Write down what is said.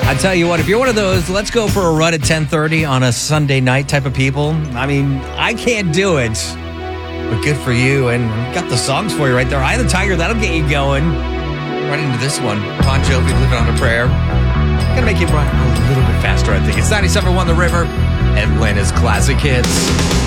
I tell you what, if you're one of those, let's go for a run at 10:30 on a Sunday night type of people. I mean, I can't do it, but good for you. And got the songs for you right there. Eye of the Tiger, that'll get you going. Right into this one. Bon Jovi, Living on a Prayer. Gonna make you run a little bit faster, I think. It's 97.1 The River, Atlanta's Classic Hits.